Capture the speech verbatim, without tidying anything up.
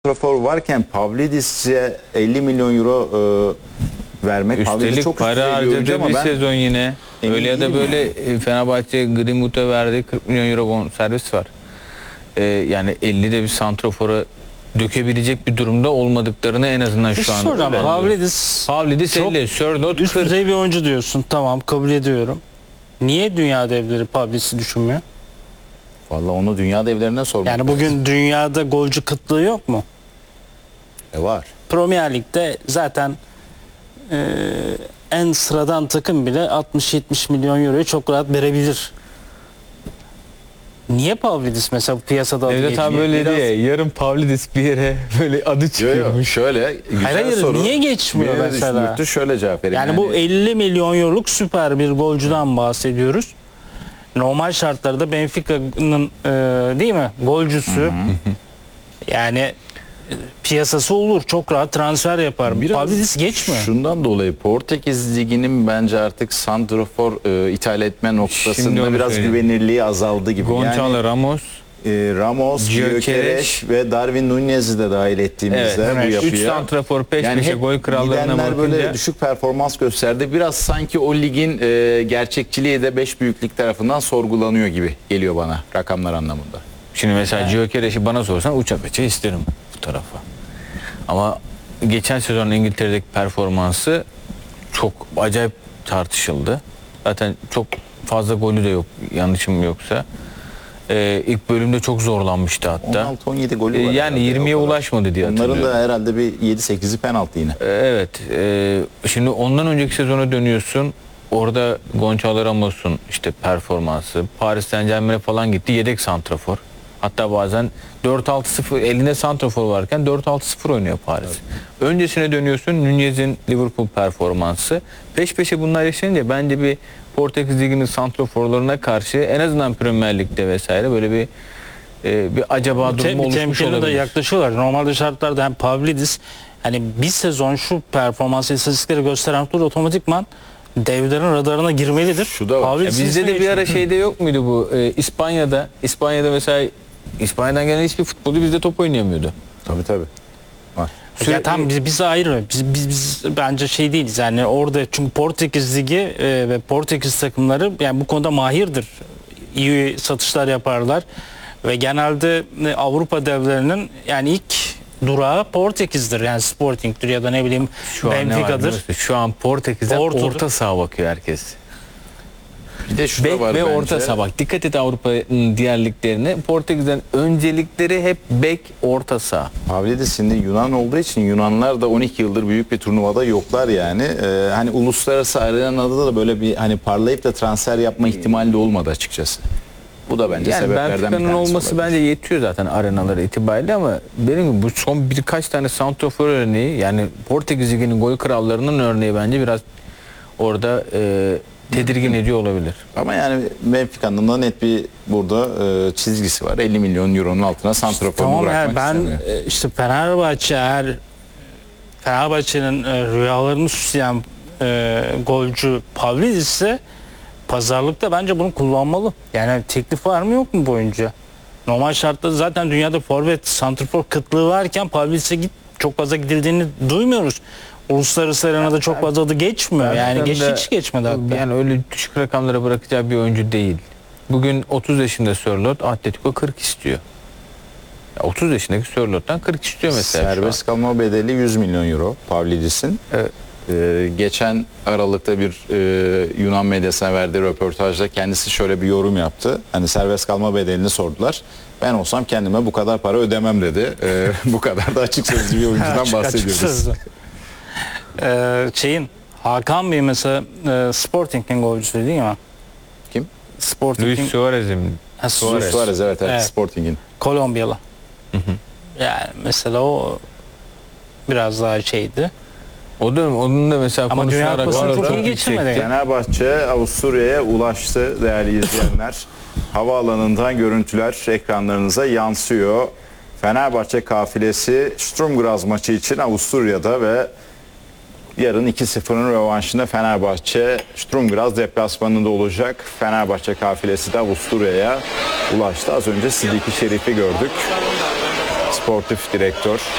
santrafor varken Pavlidis'e elli milyon euro e, vermek Üstelik çok para harcadı bir sezon yine. Öyle ya da böyle e, Fenerbahçe Greenwood'a verdiği kırk milyon euro bonservis var. E, yani elli de bir santrafora dökebilecek bir durumda olmadıklarını en azından şu an. Pavlidis Pavlidis elli, Sörloth üst düzey bir oyuncu diyorsun. Tamam, kabul ediyorum. Niye dünya devleri Pavlidis'i düşünmüyor? Vallahi onu dünya devlerinden sormak. Yani bugün dünyada golcü kıtlığı yok mu? E var. Premier Lig'de zaten e, en sıradan takım bile altmış yetmiş milyon euroyu çok rahat verebilir. Niye Pavlidis mesela piyasada adı Evet abi geçmiyor? böyle Biraz- diye yarın Pavlidis bir yere böyle adı Yok, yok, çıkıyormuş. şöyle güzel Hayır, hayır, soru. niye geçmiyor Beni mesela? düşündürttü, şöyle cevap vereyim. Yani bu elli milyon euroluk süper bir golcüden bahsediyoruz. Normal şartlarda Benfica'nın e, değil mi golcüsü yani e, piyasası olur, çok rahat transfer yapar. Biraz Pavlidis geçmiyor. Şundan dolayı Portekiz Ligi'nin bence artık santrafor e, ithal etme Şimdi noktasında onu biraz söyleyeyim. güvenirliği azaldı gibi. Gonçalo Yani Ramos. e, Ramos, Gyökeres Gyökeres ve Darwin Nunez'i de dahil ettiğimizde Evet, bu yapıya. üç santrafor peş Yani peşe hep gol krallarına gidenler bakınca böyle düşük performans gösterdi. Biraz sanki o ligin e, gerçekçiliği de beş büyüklük tarafından sorgulanıyor gibi geliyor bana rakamlar anlamında. şimdi mesela Gyökeres'i bana sorsan uçak açı isterim bu tarafa. Ama geçen sezon İngiltere'deki performansı çok acayip tartışıldı. Zaten çok fazla golü de yok yanlışım yoksa. Ee, ilk bölümde çok zorlanmıştı hatta. on altı on yedi golü Ee, var. yani herhalde, yirmiye o kadar. ulaşmadı diye Onların hatırlıyorum. da herhalde bir yedi sekizi penaltı yine. Ee, Evet. e, şimdi ondan önceki sezona dönüyorsun. Orada Gonçalo Ramos'un işte performansı, Paris Saint-Germain'e falan gitti, yedek santrafor. Hatta bazen dört altı sıfır elinde santrafor varken dört altı sıfır oynuyor Paris. Evet. Öncesine dönüyorsun, Nunez'in Liverpool performansı. Peş peşe bunlar yaşayınca bence bir Portekiz Ligi'nin santraforlarına karşı en azından Premier Lig'de vesaire böyle bir e, bir acaba Te- durumu bir oluşmuş temkinli de olabilir. yaklaşıyorlar. Normalde şartlarda hem Pavlidis hani bir sezon şu performans istatistikleri gösteren futbol otomatikman devlerin radarına girmelidir. Şu da var. Ya Pavlidis'in bizde de ismi bir ara geçmiyor. şeyde yok muydu bu e, İspanya'da İspanya'da mesela İspanya'dan gelen hiçbir futbolcu bizde top oynayamıyordu. Tabii tabii. Var. Ya Sürekli- tam biz, biz ayrı. Biz, biz, biz bence şey değiliz yani orada çünkü Portekiz Ligi e, ve Portekiz takımları yani bu konuda mahirdir. İyi satışlar yaparlar ve genelde e, Avrupa devlerinin yani ilk durağı Portekiz'dir. Yani Sporting'dir ya da ne bileyim Şu an ne var biliyor Benfica'dır. musun? Şu an Portekiz'e Porto'dur. orta saha bakıyor herkes. Bir de şu da Bek var ve bence. orta saha bak. Dikkat et Avrupa'nın diğer liglerine. Portekiz'den öncelikleri hep bek orta saha. Pavlidis şimdi Yunan olduğu için Yunanlar da on iki yıldır büyük bir turnuvada yoklar yani. Ee, hani uluslararası arenada da böyle bir hani parlayıp da transfer yapma ihtimali de olmadı açıkçası. Bu da bence Yani sebeplerden bir Benfica'nın tanesi olması olabilir. bence yetiyor zaten arenaları itibariyle ama benim gibi bu son birkaç tane santrafor örneği yani Portekiz Ligi'nin gol krallarının örneği bence biraz orada e, tedirgin ediyor olabilir. Ama yani Benfica'nın da net bir burada e, çizgisi var. elli milyon euronun altına santraforunu Tamam bırakmak yani ben istemiyor. e, işte Fenerbahçe eğer Fenerbahçe'nin e, rüyalarını süsleyen e, golcü Pavlidis ise pazarlıkta bence bunu kullanmalı. Yani teklif var mı yok mu bu oyuncuya? Normal şartlarda zaten dünyada forvet, santrfor kıtlığı varken Pavlidis'e git çok fazla gidildiğini duymuyoruz. Uluslararası arenada çok fazla adı geçmiyor. Yani geç, hiç geçmedi hatta. Yani öyle düşük rakamlara bırakacağı bir oyuncu değil. Bugün otuz yaşında Sörloth, Atletico kırk istiyor. Ya otuz yaşındaki Sörloth'tan kırk istiyor mesela. şu an. Serbest kalma bedeli yüz milyon euro Pavlidis'in. Evet. Ee, geçen Aralık'ta bir e, Yunan medyasına verdiği röportajda kendisi şöyle bir yorum yaptı. Hani serbest kalma bedelini sordular. Ben olsam kendime bu kadar para ödemem dedi. Ee, bu kadar da açık sözlü bir oyuncudan Açık- açık bahsediyoruz. sözlü. Ee, şeyin Hakan Bey mesela e, Sporting'in golcüsü değil mi? Kim? Sporting'in Luis Suarez'in Ha, Suarez, Suarez evet, evet, Evet. Sporting'in. Kolombiyalı. Yani mesela o biraz daha şeydi. o da onun da mesela Ama Dünya konuşulan Kupası'nı rakamlar çok iyi yüksekti. geçirmedi. Fenerbahçe Avusturya'ya ulaştı değerli izleyenler. Havaalanından görüntüler ekranlarınıza yansıyor. Fenerbahçe kafilesi Sturm Graz maçı için Avusturya'da ve yarın iki sıfırın rövanşında Fenerbahçe Sturm Graz deplasmanında olacak. Fenerbahçe kafilesi de Avusturya'ya ulaştı. Az önce Sidiki Şerif'i gördük. sportif direktör